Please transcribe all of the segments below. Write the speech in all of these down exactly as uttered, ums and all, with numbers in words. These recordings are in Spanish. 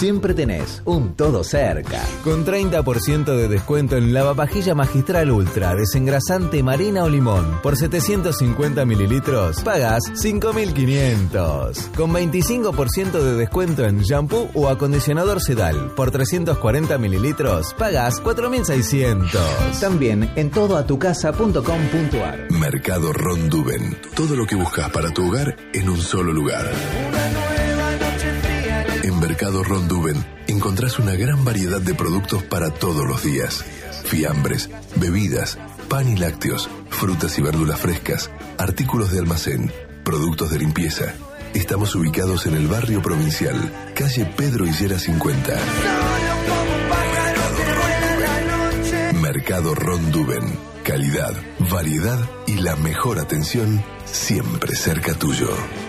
siempre tenés un todo cerca. Con treinta por ciento de descuento en lavavajilla Magistral Ultra, desengrasante Marina o Limón, por setecientos cincuenta mililitros, pagás cinco mil quinientos. Con veinticinco por ciento de descuento en shampoo o acondicionador Sedal, por trescientos cuarenta mililitros, pagás cuatro mil seiscientos. También en todo a tu casa punto com punto ar. Mercado Ronduben. Todo lo que buscas para tu hogar en un solo lugar. En Mercado Ronduben encontrás una gran variedad de productos para todos los días. Fiambres, bebidas, pan y lácteos, frutas y verduras frescas, artículos de almacén, productos de limpieza. Estamos ubicados en el barrio Provincial, calle Pedro Higuera cincuenta. Mercado Ronduben. Calidad, variedad y la mejor atención siempre cerca tuyo.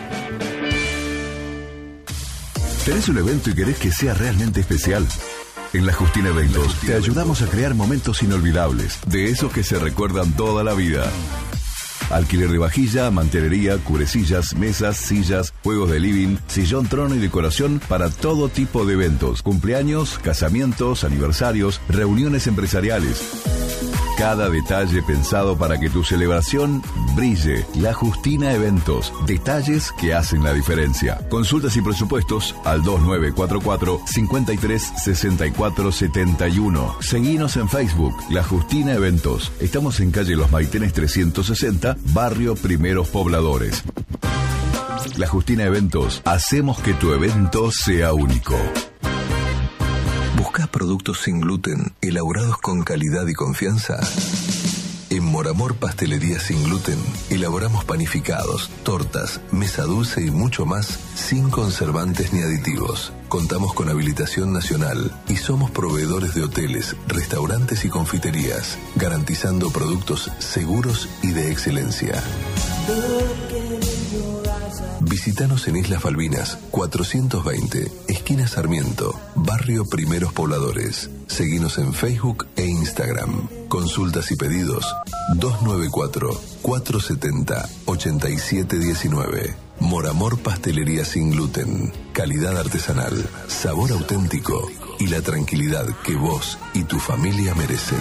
¿Tenés un evento y querés que sea realmente especial? En La Justina Eventos te ayudamos a crear momentos inolvidables, de esos que se recuerdan toda la vida. Alquiler de vajilla, mantelería, cubrecillas, mesas, sillas, juegos de living, sillón, trono y decoración para todo tipo de eventos, cumpleaños, casamientos, aniversarios, reuniones empresariales. Cada detalle pensado para que tu celebración brille. La Justina Eventos. Detalles que hacen la diferencia. Consultas y presupuestos al dos nueve cuatro cuatro, cinco tres seis cuatro siete uno. Seguinos en Facebook, La Justina Eventos. Estamos en calle Los Maitenes trescientos sesenta, barrio Primeros Pobladores. La Justina Eventos. Hacemos que tu evento sea único. ¿Buscas productos sin gluten, elaborados con calidad y confianza? En Moramor Pastelería Sin Gluten elaboramos panificados, tortas, mesa dulce y mucho más sin conservantes ni aditivos. Contamos con habilitación nacional y somos proveedores de hoteles, restaurantes y confiterías, garantizando productos seguros y de excelencia. Visítanos en Islas Malvinas, cuatrocientos veinte, esquina Sarmiento, barrio Primeros Pobladores. Seguinos en Facebook e Instagram. Consultas y pedidos dos nueve cuatro, cuatro siete cero, ocho siete uno nueve. Moramor Pastelería Sin Gluten. Calidad artesanal, sabor auténtico y la tranquilidad que vos y tu familia merecen.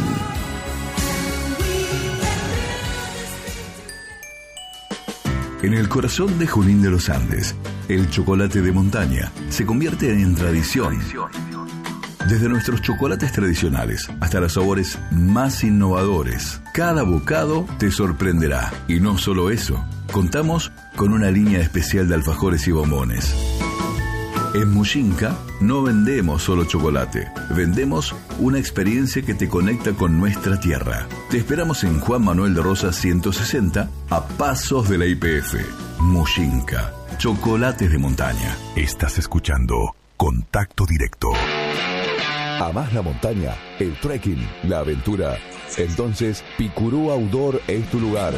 En el corazón de Junín de los Andes, el chocolate de montaña se convierte en tradición. Desde nuestros chocolates tradicionales hasta los sabores más innovadores, cada bocado te sorprenderá. Y no solo eso, contamos con una línea especial de alfajores y bombones. En Muxinca no vendemos solo chocolate, vendemos una experiencia que te conecta con nuestra tierra. Te esperamos en Juan Manuel de Rosas ciento sesenta, a pasos de la I P F. Muxinca, chocolates de montaña. Estás escuchando Contacto Directo. ¿Amás la montaña, el trekking, la aventura? Entonces, Picurú Outdoor es tu lugar.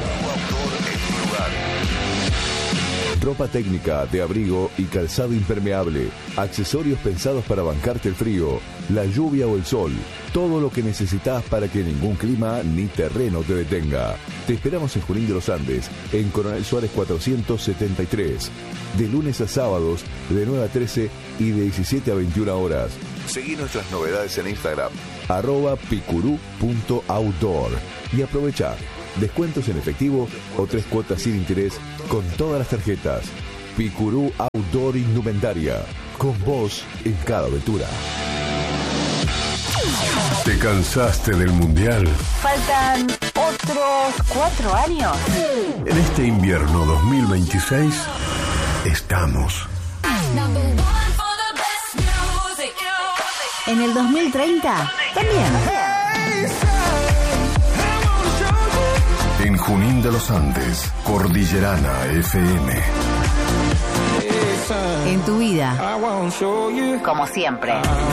Ropa técnica, de abrigo y calzado impermeable. Accesorios pensados para bancarte el frío, la lluvia o el sol. Todo lo que necesitas para que ningún clima ni terreno te detenga. Te esperamos en Junín de los Andes, en Coronel Suárez cuatrocientos setenta y tres. De lunes a sábados, de nueve a trece y de diecisiete a veintiuna horas. Seguí nuestras novedades en Instagram, arroba picurú punto outdoor. Y aprovecha descuentos en efectivo o tres cuotas sin interés con todas las tarjetas. Picurú Outdoor Indumentaria, con vos en cada aventura. ¿Te cansaste del mundial? Faltan otros cuatro años. En este invierno dos mil veintiséis estamos. En el dos mil treinta también. En Junín de los Andes, Cordillerana F M. En tu vida, como siempre.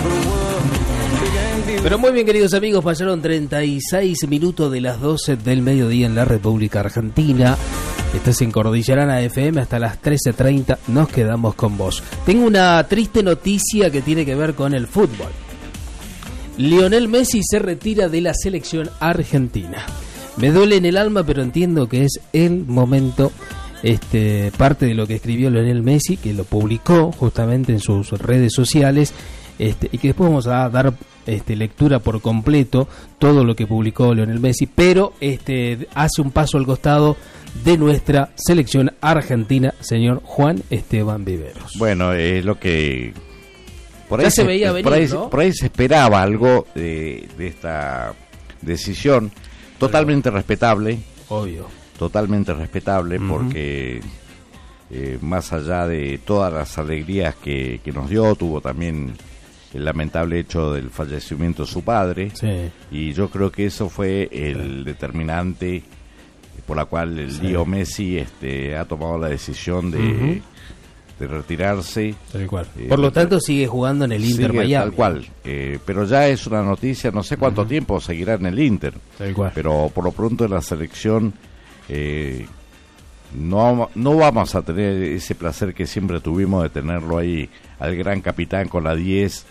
Pero muy bien, queridos amigos, pasaron treinta y seis minutos de las doce del mediodía en la República Argentina. Estás en Cordillerana F M hasta las trece treinta. Nos quedamos con vos. Tengo una triste noticia que tiene que ver con el fútbol. Lionel Messi se retira de la selección argentina. Me duele en el alma, pero entiendo que es el momento. Este, parte de lo que escribió Lionel Messi, que lo publicó justamente en sus redes sociales, este, y que después vamos a dar este, lectura por completo todo lo que publicó Lionel Messi, pero este, hace un paso al costado de nuestra selección argentina, señor Juan Esteban Viveros. Bueno, es lo que por ya ahí se veía por venir, ahí, ¿no? por ahí se esperaba algo de, de esta decisión totalmente pero, respetable, obvio, totalmente respetable, uh-huh. porque eh, más allá de todas las alegrías que, que nos dio, tuvo también el lamentable hecho del fallecimiento de su padre, sí. y yo creo que eso fue el sí. determinante por la cual el sí. Leo Messi este, ha tomado la decisión de, uh-huh. de retirarse. Tal cual. Eh, por lo tanto sigue jugando en el Inter sigue, Miami. Tal cual, eh, pero ya es una noticia, no sé cuánto uh-huh. tiempo seguirá en el Inter, tal cual. Pero por lo pronto en la selección eh, no, no vamos a tener ese placer que siempre tuvimos de tenerlo ahí, al gran capitán con la diez,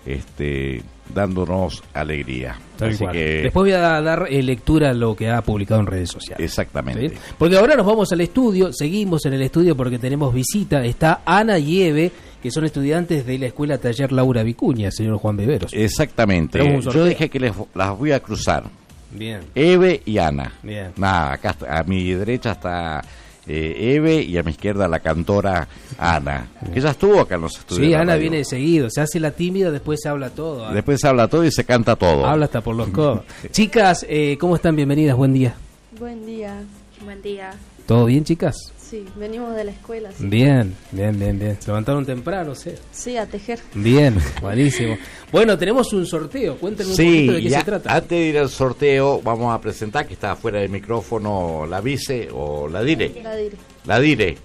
este, dándonos alegría. Tal Así cual. que después voy a dar eh, lectura a lo que ha publicado en redes sociales. Exactamente. ¿Sí? Porque ahora nos vamos al estudio, seguimos en el estudio porque tenemos visita. Está Ana y Eve, que son estudiantes de la Escuela Taller Laura Vicuña, señor Juan Viveros. Exactamente. Yo dije que les, las voy a cruzar. Bien. Eve y Ana. Bien. Nada, acá a mi derecha está eh, Eve y a mi izquierda la cantora Ana, que ya estuvo acá en los estudios. Sí, Ana radio. Viene seguido, se hace la tímida, después se habla todo. Ana. Después se habla todo y se canta todo. Habla hasta por los codos. Chicas, eh, ¿cómo están? Bienvenidas, buen día. Buen día. Buen día. ¿Todo bien, chicas? Sí, venimos de la escuela. Sí. Bien, bien, bien, bien. Se levantaron temprano, ¿sí? Sí, a tejer. Bien, buenísimo. Bueno, tenemos un sorteo, cuéntenme sí, un poquito de qué ya, se trata. Antes de ir al sorteo, vamos a presentar que está fuera del micrófono la vice o la dire. La dire. La dire,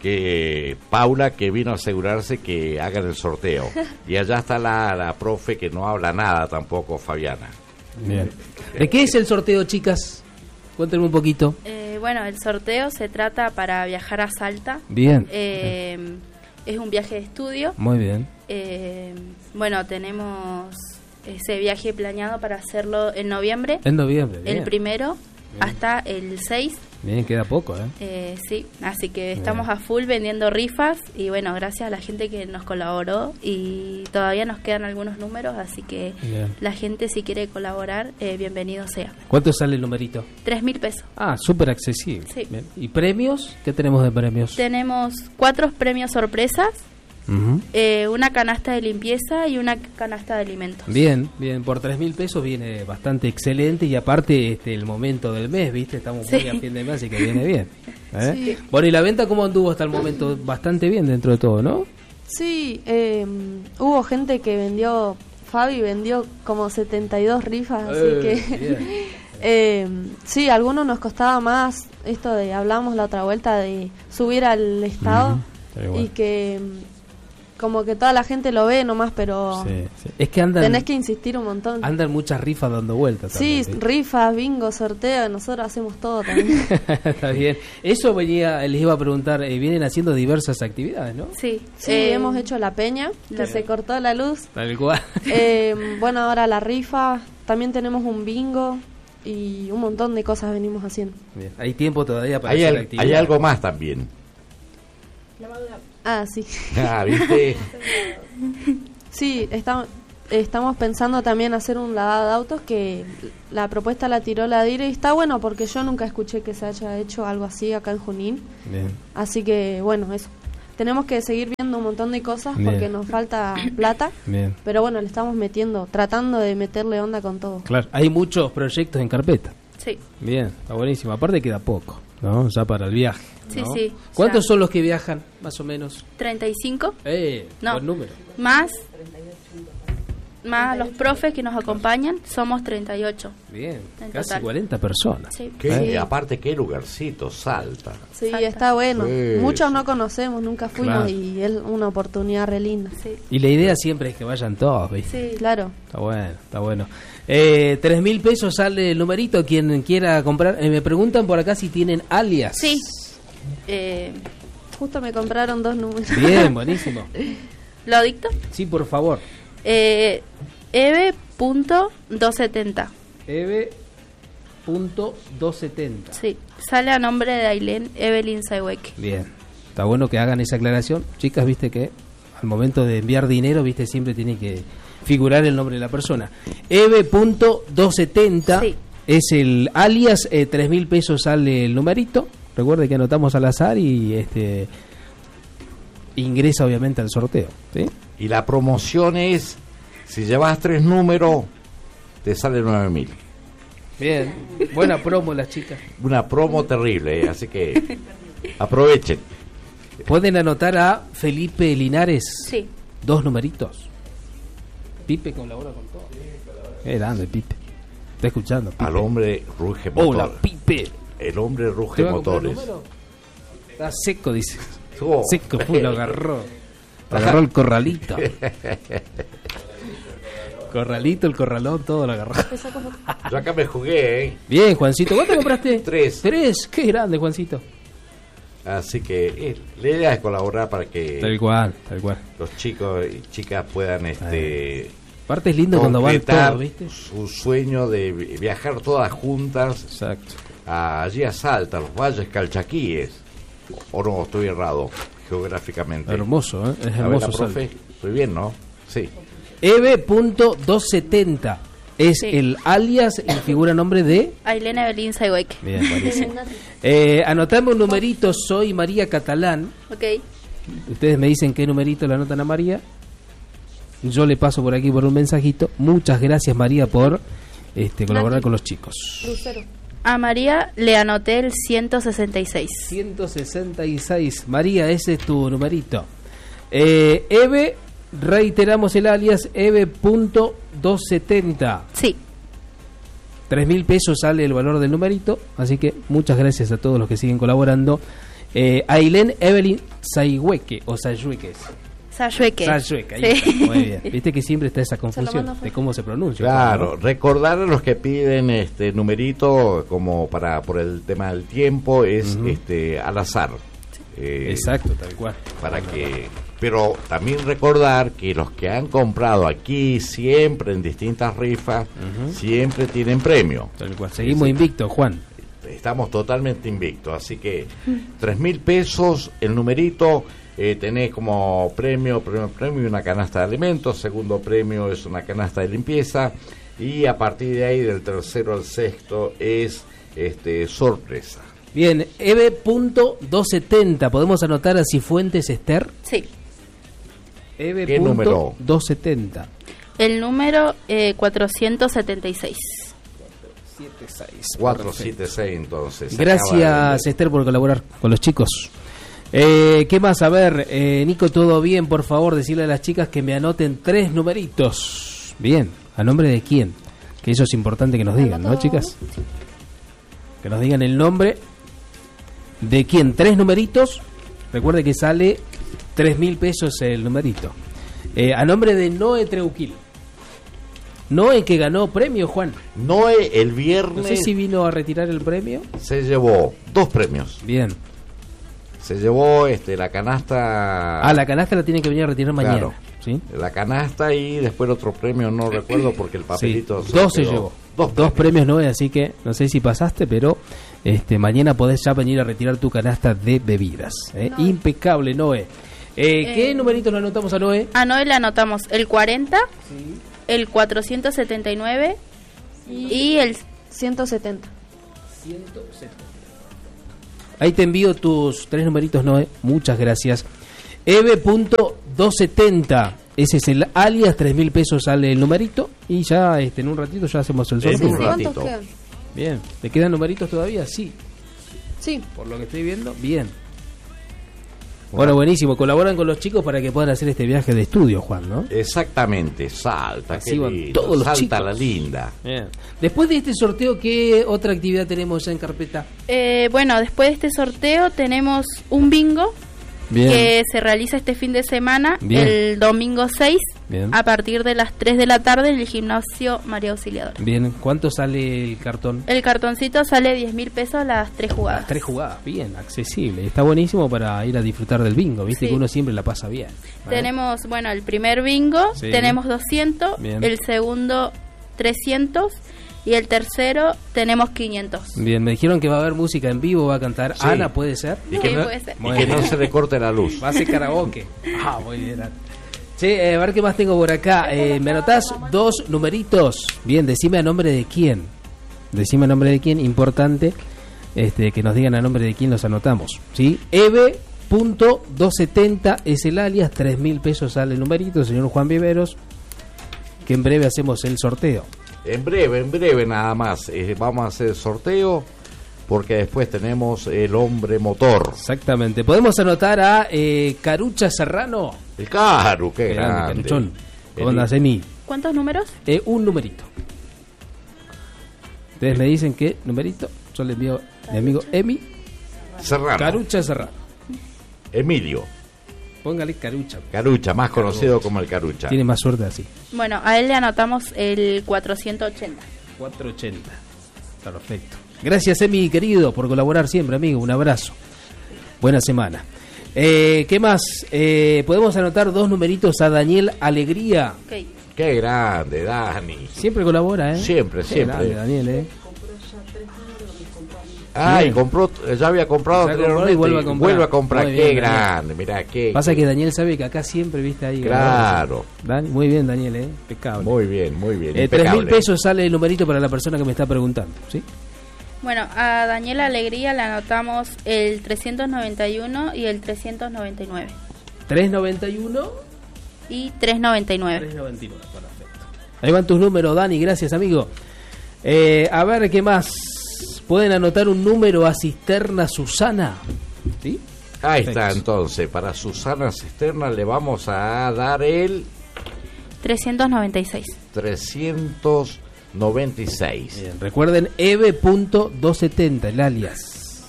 que Paula, que vino a asegurarse que hagan el sorteo. Y allá está la, la profe que no habla nada tampoco, Fabiana. Bien. ¿De qué es el sorteo, chicas? Cuéntenme un poquito. Eh, bueno, el sorteo se trata para viajar a Salta. Bien. Eh, es un viaje de estudio. Muy bien. Eh, bueno, tenemos ese viaje planeado para hacerlo en noviembre. En noviembre, bien. El primero bien. Hasta el seis. Bien, queda poco, ¿eh? eh sí, así que estamos bien. a full vendiendo rifas y bueno, gracias a la gente que nos colaboró y todavía nos quedan algunos números, así que bien. La gente si quiere colaborar, eh, bienvenido sea. ¿Cuánto sale el numerito? Tres mil pesos. Ah, súper accesible. Sí. Bien. ¿Y premios? ¿Qué tenemos de premios? Tenemos cuatro premios sorpresas. Uh-huh. Eh, una canasta de limpieza y una canasta de alimentos. Bien, bien, por tres mil pesos viene bastante excelente y aparte este el momento del mes, ¿viste? Estamos sí. muy a fin de mes, así que viene bien. ¿eh? Sí. Bueno, ¿y la venta cómo anduvo hasta el momento? Bastante bien dentro de todo, ¿no? Sí, eh, hubo gente que vendió, Fabi vendió como setenta y dos rifas, así eh, que... eh, sí, a algunos nos costaba más esto de, hablamos la otra vuelta, de subir al estado uh-huh. y que... como que toda la gente lo ve nomás, pero sí, sí. Es que andan, tenés que insistir un montón. Andan muchas rifas dando vueltas. Sí, también, rifas, bingo, sorteo, nosotros hacemos todo también. Está bien. Eso venía, les iba a preguntar, eh, vienen haciendo diversas actividades, ¿no? Sí, sí eh, hemos hecho la peña, que la... se cortó la luz. Tal cual. Eh, bueno, ahora la rifa, también tenemos un bingo y un montón de cosas venimos haciendo. Bien. Hay tiempo todavía para hay hacer al, actividades. Hay algo más también. Ah, sí. Ah, ¿viste? Sí, estamos, estamos pensando también hacer un lavado de autos, que la propuesta la tiró la dire y está bueno porque yo nunca escuché que se haya hecho algo así acá en Junín. Bien. Así que, bueno, eso. Tenemos que seguir viendo un montón de cosas bien. Porque nos falta plata. Bien. Pero bueno, le estamos metiendo, tratando de meterle onda con todo. Claro, hay muchos proyectos en carpeta. Sí. Bien, está buenísimo. Aparte queda poco, ¿no? Ya para el viaje. Sí, ¿no? sí. ¿Cuántos ya. son los que viajan, más o menos? treinta y cinco. Eh, no. buen número. Más, más los profes que nos acompañan, somos treinta y ocho. Bien, en casi total. cuarenta personas. Sí. ¿Qué? Sí. Aparte, qué lugarcito, Salta. Sí, Salta. está bueno. Sí. Muchos no conocemos, nunca fuimos Claro. y es una oportunidad re linda. Sí. Y la idea siempre es que vayan todos, ¿viste? Sí. Claro. Está bueno, está bueno. Eh, tres mil pesos sale el numerito. Quien quiera comprar. Eh, me preguntan por acá si tienen alias. Sí. Eh, Justo me compraron dos números. Bien, buenísimo. ¿Lo dicto? Sí, por favor. Eh, Eve punto doscientos setenta. Eve punto doscientos setenta. Sí. Sale a nombre de Ailén Evelyn Saiwek. Bien. Está bueno que hagan esa aclaración. Chicas, viste que al momento de enviar dinero, viste, siempre tiene que figurar el nombre de la persona. Eve punto doscientos setenta sí. Es el alias, eh, tres mil pesos sale el numerito. Recuerde que anotamos al azar y este ingresa obviamente al sorteo, ¿sí? Y la promoción es, si llevas tres números, te sale nueve mil. Bien, buena promo las chicas. Una promo terrible, ¿eh? Así que aprovechen. Pueden anotar a Felipe Linares. Sí. Dos numeritos. Pipe colabora con todo. Qué grande, Pipe. Está escuchando, Pipe. Al hombre ruge motor. Hola, Pipe. El hombre ruge motores. Está seco, dice. Oh. Seco, fue, lo agarró. Lo agarró el corralito. Corralito, el corralón, todo lo agarró. Yo acá me jugué, ¿eh? Bien, Juancito. ¿Cuánto compraste? Tres. Tres. Qué grande, Juancito. Así que eh, la idea es colaborar para que tal cual, tal cual. los chicos y chicas puedan este aparte es lindo cuando van todos, ¿viste? Su sueño de viajar todas juntas. Exacto. A, allí a Salta, los valles calchaquíes. O no, estoy errado geográficamente. Hermoso, ¿eh? Es a hermoso. Ver, profe, estoy bien, ¿no? Sí. Eve punto doscientos setenta es sí. el alias y figura nombre de Ailén Evelyn Sayhueque. Bien, buenísimo. eh, anotame un numerito, soy María Catalán. Ok. Ustedes me dicen qué numerito le anotan a María. Yo le paso por aquí por un mensajito. Muchas gracias, María, por este colaborar Nati. Con los chicos. Lucero. A María le anoté el ciento sesenta y seis. ciento sesenta y seis. María, ese es tu numerito. Eh, Eve, reiteramos el alias, Eve punto doscientos setenta. Sí. Tres mil pesos sale el valor del numerito, así que muchas gracias a todos los que siguen colaborando. Eh, Ailén Evelyn Sayhueque, o Sayhueque. Sayhueque. Sayhueque, ahí sí. Está, muy bien. Viste que siempre está esa confusión de cómo se pronuncia. Claro, ¿no? Recordar a los que piden este numerito, como para por el tema del tiempo, es uh-huh. este al azar. Eh, Exacto, tal cual. Para que, pero también recordar que los que han comprado aquí siempre en distintas rifas, uh-huh. siempre tienen premio. Tal cual. Seguimos invictos, Juan. Estamos totalmente invictos, así que tres mil pesos el numerito. Eh, tenés como premio, primer premio una canasta de alimentos, segundo premio es una canasta de limpieza y a partir de ahí del tercero al sexto es este sorpresa. Bien, Eve punto doscientos setenta, ¿podemos anotar a Cifuentes Esther? Sí. Eve ¿Qué número? doscientos setenta. El número eh, cuatrocientos setenta y seis. cuatrocientos setenta y seis entonces. Gracias Esther por colaborar con los chicos. Eh, ¿Qué más? A ver, eh, Nico, ¿todo bien? Por favor, decirle a las chicas que me anoten tres numeritos. Bien, ¿a nombre de quién? Que eso es importante que nos digan, ¿no, chicas? Que nos digan el nombre de quién. Tres numeritos. Recuerde que sale tres mil pesos el numerito. Eh, a nombre de Noé Treuquil. Noé, que ganó premio, Juan. Noé el viernes. No sé si vino a retirar el premio. Se llevó dos premios. Bien. Se llevó este la canasta. Ah, la canasta la tiene que venir a retirar mañana. Claro, ¿sí? La canasta y después otro premio, no recuerdo porque el papelito. Sí, se dos se llevó. Dos, dos premios no es, así que no sé si pasaste, pero este mañana podés ya venir a retirar tu canasta de bebidas. ¿eh? No. Impecable, Noé. Eh, ¿Qué eh, numerito le anotamos a Noé? A Noé le anotamos el cuarenta, sí. el cuatrocientos setenta y nueve y, y el ciento setenta. ciento setenta. Ahí te envío tus tres numeritos, Noé. Muchas gracias. Eve punto doscientos setenta. Ese es el alias. Tres mil pesos sale el numerito. Y ya este, en un ratito ya hacemos el sorteo. En un ratito. Bien. ¿Te quedan numeritos todavía? Sí. Sí. Por lo que estoy viendo, bien. Bueno, buenísimo. Colaboran con los chicos para que puedan hacer este viaje de estudio, Juan, ¿no? Exactamente. Salta. Así van todos los Salta chicos. La linda. Bien. Después de este sorteo, ¿qué otra actividad tenemos ya en carpeta? Eh, bueno, después de este sorteo tenemos un bingo. Bien. Que se realiza este fin de semana, bien. El domingo seis, bien. A partir de las tres de la tarde en el gimnasio María Auxiliadora. Bien, ¿cuánto sale el cartón? El cartoncito sale diez mil pesos las tres jugadas. Las tres jugadas, bien, accesible. Está buenísimo para ir a disfrutar del bingo, viste, sí. Que uno siempre la pasa bien. ¿Vale? Tenemos, bueno, el primer bingo, sí. Tenemos doscientos, bien. El segundo trescientos. Y el tercero tenemos quinientos. Bien, me dijeron que va a haber música en vivo, va a cantar sí. Ana, ¿puede ser? Y que, sí, no, puede ser. Y que no se le corte la luz. Va a ser karaoke. Ah, muy bien. Che, eh, a ver qué más tengo por acá. Eh, ¿Me anotás dos numeritos? Bien, decime a nombre de quién. Decime a nombre de quién, importante este, que nos digan a nombre de quién los anotamos. ¿Sí? Eve punto doscientos setenta es el alias, tres mil pesos sale el numerito, señor Juan Viveros, que en breve hacemos el sorteo. En breve, en breve nada más. Eh, vamos a hacer el sorteo porque después tenemos el hombre motor. Exactamente. ¿Podemos anotar a eh, Carucha Serrano? El Caru, qué, qué grande. Caruchón. ¿Cómo andas, Emi? ¿Cuántos números? Eh, un numerito. Ustedes me dicen qué numerito. Yo le envío a mi amigo Emi. Serrano. Carucha Serrano. Emilio. Póngale Carucha. Carucha, más conocido como el Carucha. Tiene más suerte así. Bueno, a él le anotamos el cuatrocientos ochenta. cuatrocientos ochenta. Perfecto. Gracias, Emi, querido, por colaborar siempre, amigo. Un abrazo. Buena semana. Eh, ¿Qué más? Eh, ¿Podemos anotar dos numeritos a Daniel Alegría? Okay. Qué grande, Dani. Siempre colabora, ¿eh? Siempre, Qué siempre. Grande, Daniel, ¿eh? Ah, y compró, ya había comprado ya compró y vuelve a comprar. Vuelve a comprar. Muy Qué bien, grande, mirá, qué. Pasa que Daniel sabe que acá siempre viste ahí. Claro. Dani, muy bien, Daniel, ¿eh? Impecable. Muy bien, muy bien. Eh, tres mil pesos sale el numerito para la persona que me está preguntando, ¿sí? Bueno, a Daniel Alegría le anotamos el trescientos noventa y uno y el trescientos noventa y nueve. ¿trescientos noventa y uno? Y trescientos noventa y nueve. trescientos noventa y nueve, perfecto. Ahí van tus números, Dani, gracias, amigo. Eh, a ver, ¿qué más? ¿Pueden anotar un número a Cisterna Susana? ¿Sí? Ahí está, entonces, para Susana Cisterna le vamos a dar el... trescientos noventa y seis. trescientos noventa y seis. Bien, recuerden, Eve punto doscientos setenta, el alias.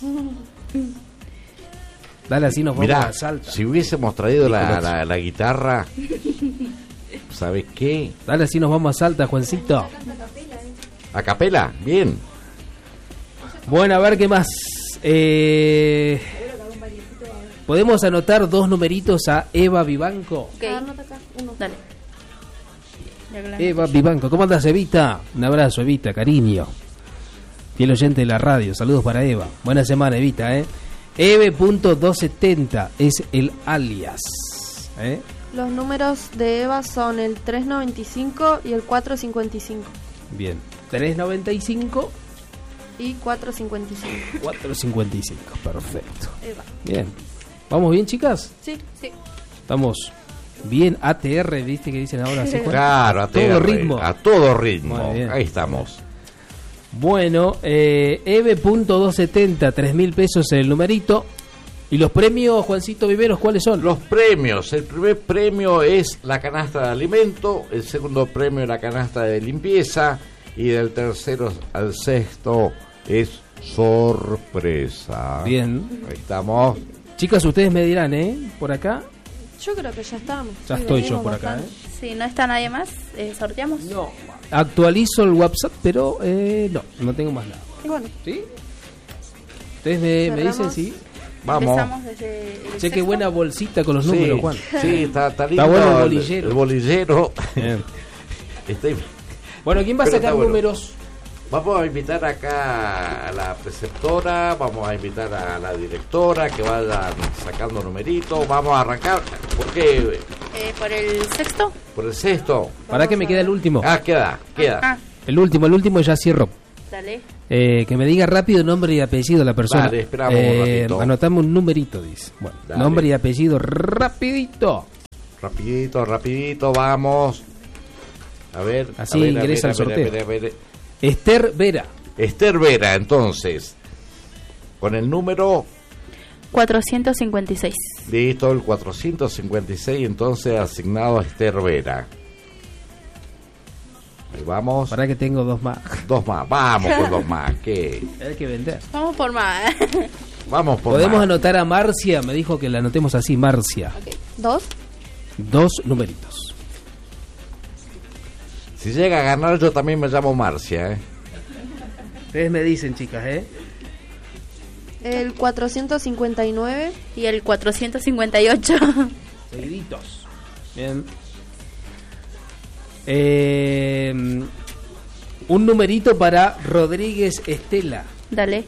Dale, así nos vamos. Mirá, a Salta. Si hubiésemos traído la, la, la guitarra, ¿sabes qué? Dale, así nos vamos a Salta, Juancito. ¿A capela? Bien. Bueno, a ver qué más. Eh, ¿Podemos anotar dos numeritos a Eva Vivanco? Ok, dale. Eva Vivanco, ¿cómo andas, Evita? Un abrazo, Evita, cariño. Fiel oyente de la radio, saludos para Eva. Buena semana, Evita, ¿eh? Eve punto doscientos setenta es el alias, ¿eh? Los números de Eva son el trescientos noventa y cinco y el cuatrocientos cincuenta y cinco. Bien, trescientos noventa y cinco y cuatrocientos cincuenta y cinco. cuatrocientos cincuenta y cinco, perfecto. Eva. Bien. ¿Vamos bien, chicas? Sí, sí. Estamos bien A T R, ¿viste que dicen ahora? ¿Sí? Claro, a todo ritmo. A todo ritmo. Ahí estamos. Bueno, eh, Eve punto doscientos setenta, tres mil pesos el numerito. ¿Y los premios, Juancito Viveros, cuáles son? Los premios. El primer premio es la canasta de alimento. El segundo premio es la canasta de limpieza. Y del tercero al sexto es sorpresa. Bien. Ahí estamos. Chicas, ustedes me dirán, ¿eh? Por acá. Yo creo que ya estamos. Ya sí, estoy yo por bastante. acá, ¿eh? Si no está nadie más, eh, ¿sorteamos? No. Actualizo el WhatsApp, pero eh, no, no tengo más nada. Bueno. ¿Sí? Ustedes me, me dicen sí. Vamos. Desde el che, qué buena bolsita con los números, sí, Juan. Sí, está, está lindo. Está bueno el bolillero. El bolillero. está... Bueno, ¿quién va a sacar bueno. números? Vamos a invitar acá a la preceptora, vamos a invitar a la directora que vayan sacando numeritos. Vamos a arrancar. ¿Por qué? Eh, ¿Por el sexto? Por el sexto. ¿Para qué me queda el último? Ah, queda, queda. Ah. El último, el último ya cierro. Dale. Eh, que me diga rápido nombre y apellido de la persona. Dale, esperamos eh, un ratito. Anotame un numerito, dice. Bueno, dale. Nombre y apellido rapidito. Rapidito, rapidito, vamos. A ver. Así a ver, ingresa al sorteo. A ver, a ver, a ver. Esther Vera. Esther Vera, entonces. Con el número... cuatrocientos cincuenta y seis. Listo, el cuatrocientos cincuenta y seis, entonces asignado a Esther Vera. Ahí vamos. Para que tengo dos más. Dos más, vamos con dos más. ¿Qué? Hay que vender. Vamos por más. Vamos por Podemos más. anotar a Marcia, me dijo que la anotemos así, Marcia. Okay. ¿Dos? Dos numeritos. Si llega a ganar, yo también me llamo Marcia, ¿eh? Ustedes me dicen, chicas, ¿eh? El cuatrocientos cincuenta y nueve y el cuatrocientos cincuenta y ocho. Seguiditos. Bien. Eh, un numerito para Rodríguez Estela. Dale.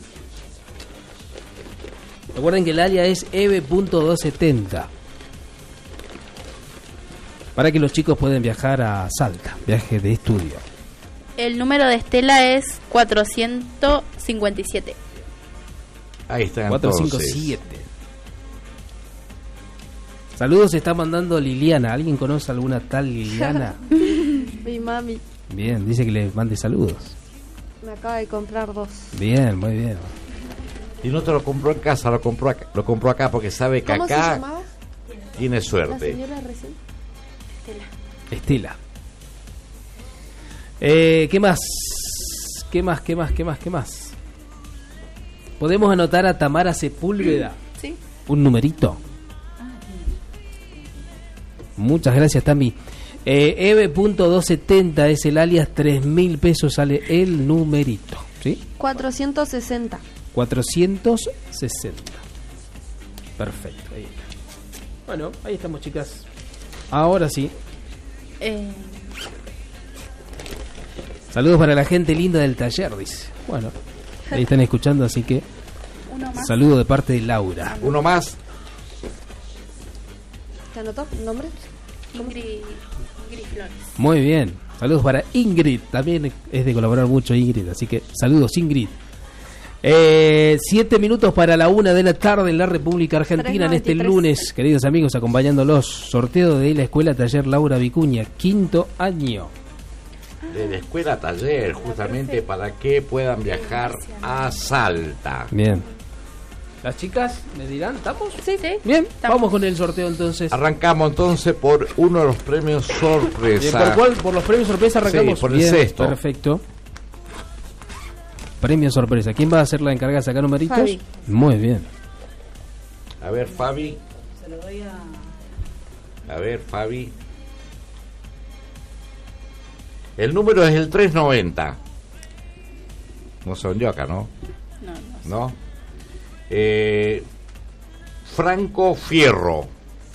Recuerden que el área es Eve punto doscientos setenta. para que los chicos puedan viajar a Salta, viaje de estudio. El número de Estela es cuatrocientos cincuenta y siete. Ahí está. cuatrocientos cincuenta y siete. Saludos se está mandando Liliana. ¿Alguien conoce alguna tal Liliana? Mi mami. Bien, dice que le mande saludos. Me acaba de comprar dos. Bien, muy bien. Y no te lo compró en casa, lo compró acá, lo compró acá porque sabe que ¿Cómo acá se llamaba? tiene La suerte. señora recién. Estela. Eh, ¿Qué más? ¿Qué más? ¿Qué más? ¿Qué más? ¿Qué más? ¿Podemos anotar a Tamara Sepúlveda? Sí. Un numerito. Muchas gracias, Tami. Eh, Eve punto doscientos setenta es el alias, tres mil pesos sale el numerito. ¿Sí? cuatrocientos sesenta. cuatrocientos sesenta. Perfecto. Ahí está. Bueno, ahí estamos, chicas. Ahora sí. Eh... Saludos para la gente linda del taller, dice. Bueno, ahí están escuchando, así que saludo de parte de Laura. Uno más. ¿Te anotó el nombre? Ingrid, Ingrid Flores. Muy bien. Saludos para Ingrid. También es de colaborar mucho Ingrid, así que saludos, Ingrid. Eh, siete minutos para la una de la tarde en la República Argentina en este lunes, queridos amigos, acompañándolos. Sorteo de la Escuela Taller Laura Vicuña, quinto año. De la escuela taller, justamente para que puedan viajar a Salta. Bien. ¿Las chicas me dirán? ¿Estamos? Sí, sí. Bien, estamos. Vamos con el sorteo entonces. Arrancamos entonces por uno de los premios sorpresa. Bien, ¿por cuál? ¿Por los premios sorpresa arrancamos? Sí, por el Bien, sexto. Perfecto. Premio sorpresa. ¿Quién va a ser la encargada de sacar numeritos? Fabi. Muy bien. A ver, Fabi. Se lo doy a... A ver, Fabi. El número es el trescientos noventa. No son yo acá, ¿no? No, ¿No? no. Eh, Franco Fierro.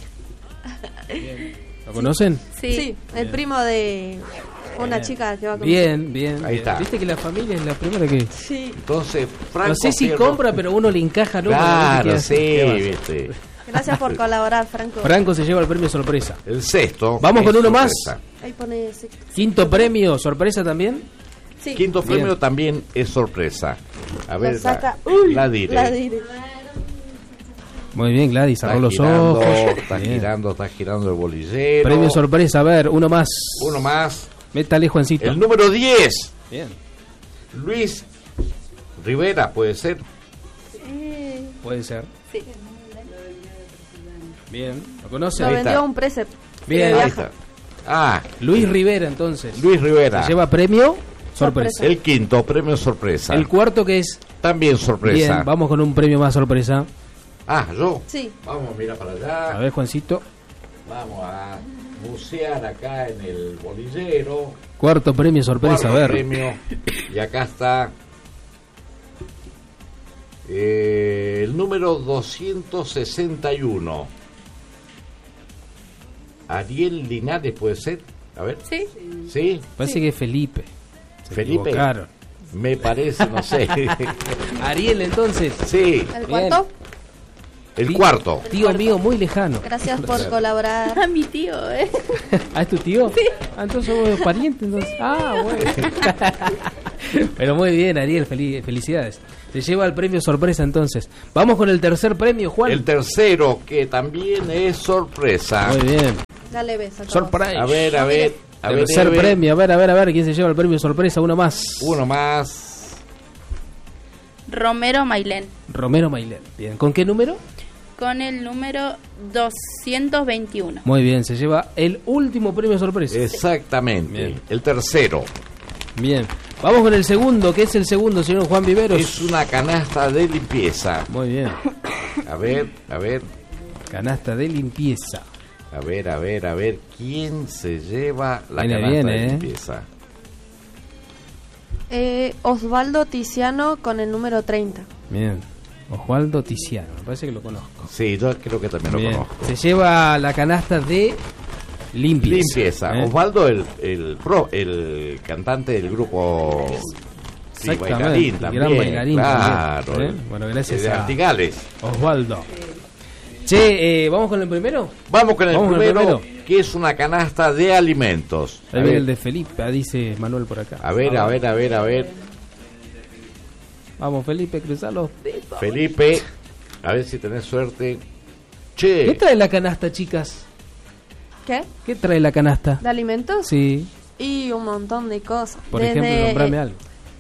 ¿Lo conocen? Sí, sí, el Bien. primo de una bien. chica que va a comer. Bien, bien. Ahí bien. está. Viste que la familia es la primera que... Sí. Entonces, Franco No sé si Fierro. compra, pero uno le encaja, ¿no? Claro, sí, sí, viste. Gracias por colaborar, Franco. Franco se lleva el premio sorpresa. El sexto. Vamos con uno sorpresa. más. Ahí pone sexto. Quinto premio, sorpresa también. Sí. Quinto Bien. premio también es sorpresa. A ver, Lo saca. la, Uy, la dire. la dire. Muy bien, Gladys, Está cerró los girando, ojos. está Bien. girando, está girando el bolillero. Premio sorpresa, a ver, uno más. Uno más. Métale, Juancito. El número diez. Bien. Luis Rivera, puede ser. Sí. Puede ser. Sí. Bien, ¿lo conoce? Lo Ahí vendió está. a un preset. Bien, Ahí está. Ah, Luis Rivera, entonces. Luis Rivera. Se lleva premio sorpresa. Sorpresa. El quinto, premio sorpresa. El cuarto que es. También sorpresa. Bien, vamos con un premio más sorpresa. Ah, yo. Sí. Vamos, mira para allá. A ver, Juancito. Vamos a bucear acá en el bolillero. Cuarto premio sorpresa, Cuarto a ver. premio. Y acá está eh, el número doscientos sesenta y uno. Ariel Linares, puede ser. A ver. Sí. ¿Sí? Parece Sí. que es Felipe. Se Felipe. equivocaron. Me parece, no sé. Ariel, entonces. Sí. ¿El Bien. cuarto? El cuarto. Tío mío muy lejano. Gracias por colaborar. A mi tío, ¿eh? ¿Ah, es tu tío? Sí. Ah, entonces somos parientes, entonces. Ah, bueno. Pero muy bien, Ariel, fel- felicidades. Se lleva el premio sorpresa, entonces. Vamos con el tercer premio, Juan. El tercero, que también es sorpresa. Muy bien. Dale beso. Surprise. A ver, a ver. A ver, Tercer Eve. premio, a ver, a ver, a ver, ¿quién se lleva el premio sorpresa? Uno más. Uno más. Romero Mailén. Romero Mailén. Bien, ¿con qué número? Con el número doscientos veintiuno. Muy bien, se lleva el último premio sorpresa. Exactamente. Bien. El tercero. Bien. Vamos con el segundo, ¿qué es el segundo, señor Juan Viveros? Es una canasta de limpieza. Muy bien. A ver, a ver. Canasta de limpieza. A ver, a ver, a ver. ¿Quién se lleva la Viene canasta bien, de ¿eh? limpieza? Eh, Osvaldo Tiziano con el número treinta. Bien. Osvaldo Tiziano, me parece que lo conozco. Sí, yo creo que también Bien. lo conozco. Se lleva la canasta de limpieza. Limpieza. ¿eh? Osvaldo, el, el, pro, el cantante del grupo. Sí, Exactamente, bailarín el también. gran bailarín claro. también, ¿eh? Bueno, gracias de a- Artigales. Osvaldo. Che, eh, ¿vamos con el primero? Vamos con el, Vamos primero, con el primero, que es una canasta de alimentos. Ahí viene el de Felipe, dice Manuel por acá. A ver, a ver, a ver, a ver. Vamos, Felipe, cruzá los dedos. Felipe, a ver si tenés suerte. Che. ¿Qué trae la canasta, chicas? ¿Qué? ¿Qué trae la canasta? ¿De alimentos? Sí. Y un montón de cosas. Por Desde, ejemplo, nombrame algo.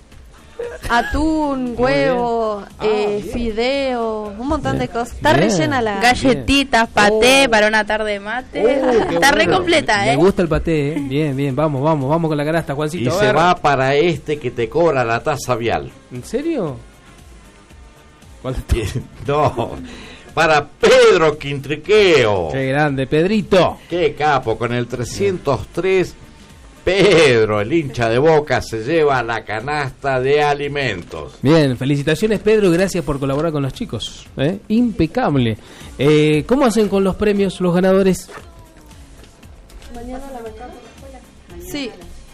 Atún, huevo, Ah, eh, bien. fideo, un montón Bien. de cosas. Está Bien. rellena la... Galletitas, paté Oh. para una tarde de mate. Oh, qué Está re bueno. completa, Me ¿eh? gusta el paté, ¿eh? Bien, bien, vamos, vamos, vamos con la canasta, Juancito. Y a se ver. va para este que te cobra la tasa vial. ¿En serio? ¿Cuál No, para Pedro Quintriqueo. Qué grande, Pedrito. Qué capo, con el trescientos tres, Pedro, el hincha de Boca, se lleva la canasta de alimentos. Bien, felicitaciones, Pedro, gracias por colaborar con los chicos. ¿eh? Impecable. Eh, ¿Cómo hacen con los premios los ganadores? Mañana a la mañana. Sí,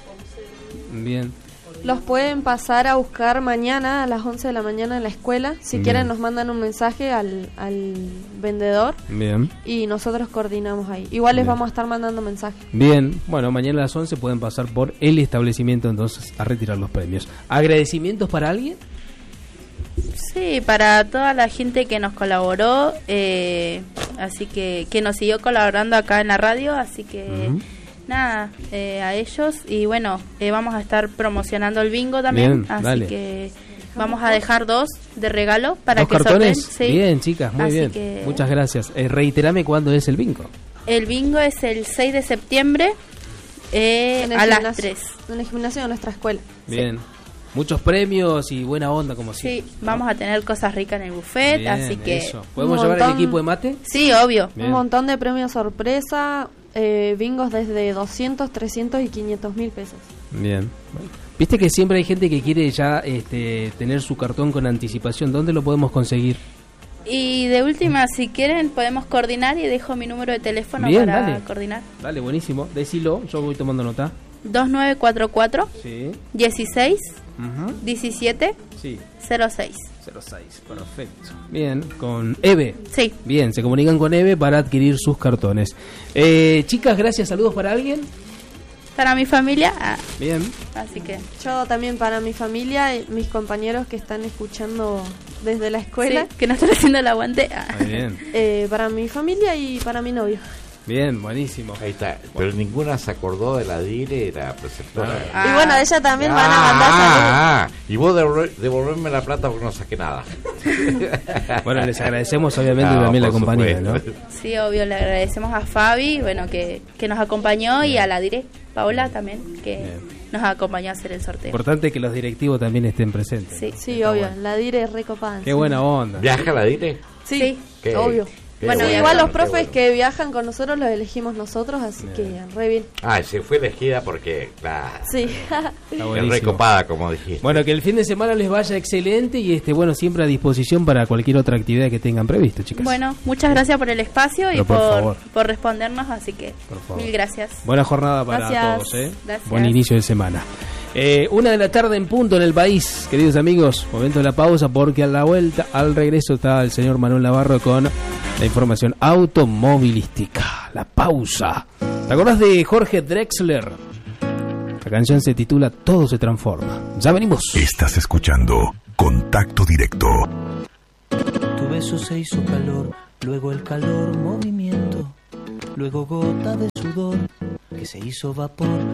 Bien. los pueden pasar a buscar mañana a las once de la mañana en la escuela. Si Bien. quieren nos mandan un mensaje al, al vendedor Bien. y nosotros coordinamos ahí. Igual les Bien. vamos a estar mandando mensajes. Bien, bueno, mañana a las once pueden pasar por el establecimiento entonces a retirar los premios. ¿Agradecimientos para alguien? Sí, para toda la gente que nos colaboró, eh, así que que nos siguió colaborando acá en la radio, así que Ujú. nada, eh, a ellos y bueno, eh, vamos a estar promocionando el bingo también, Bien, así dale. que vamos a dejar dos de regalo para ¿Dos que cartones? sorteen. Sí. Bien, chicas, muy Así bien. que- Muchas gracias. Eh, reiterame cuándo es el bingo. El bingo es el seis de septiembre eh, En el a las gimnasio- tres. En el gimnasio de nuestra escuela. Bien. Muchos premios y buena onda como siempre. Sí, vamos a tener cosas ricas en el buffet, Bien, así que... eso. ¿Podemos Un llevar el montón. equipo de mate? Sí, obvio. Bien. Un montón de premios sorpresa, eh, bingos desde doscientos, trescientos y quinientos mil pesos. Bien. Bueno. Viste que siempre hay gente que quiere ya este, tener su cartón con anticipación. ¿Dónde lo podemos conseguir? Y de última, si quieren, podemos coordinar y dejo mi número de teléfono Bien, para dale. coordinar. Dale, buenísimo. Decilo, yo voy tomando nota. dos nueve cuatro cuatro, Sí. dieciséis, Ujú. diecisiete, Sí. cero seis. cero seis, perfecto. Bien, con Eve. Sí. Bien, se comunican con Eve para adquirir sus cartones. Eh, chicas, gracias. ¿Saludos para alguien? Para mi familia, ah, Bien. así que... Yo también para mi familia y mis compañeros que están escuchando desde la escuela. Sí, que no están haciendo el aguante. ah. Muy bien. Eh, para mi familia y para mi novio. Bien, buenísimo. Ahí está, pero ninguna se acordó de la dire, la preceptora. Ah. Y bueno, de ella también van a mandar saludos. Ah, ah, y vos devolver- devolverme la plata porque no saqué nada. Bueno, les agradecemos obviamente No, también la por compañía, ¿no? supuesto. Sí, obvio, le agradecemos a Fabi, bueno, que, que nos acompañó y a la dire Paola también, que Bien. nos acompañó a hacer el sorteo. Importante que los directivos también estén presentes. Sí, Sí, obvio, la dire es recopada. Qué buena onda. ¿Viaja la dire? Sí, Sí. Qué- obvio. qué Bueno, bueno, igual los qué profes bueno. que viajan con nosotros los elegimos nosotros, así que re bien. Ah, se fue elegida porque, claro, Sí. Está es buenísimo. recopada, como dijiste. Bueno, que el fin de semana les vaya excelente y este bueno siempre a disposición para cualquier otra actividad que tengan previsto, chicas. Bueno, muchas gracias por el espacio y Pero por por, favor. por respondernos, así que Por favor. mil gracias. Buena jornada para Gracias. todos, ¿eh? Gracias. Buen inicio de semana. Eh, una de la tarde en punto en el país, queridos amigos. Momento de la pausa porque a la vuelta, al regreso, está el señor Manuel Navarro con la información automovilística. La pausa. ¿Te acordás de Jorge Drexler? La canción se titula Todo se transforma. Ya venimos. Estás escuchando Contacto Directo. Tu beso se hizo calor, luego el calor movimiento, luego gota de sudor que se hizo vapor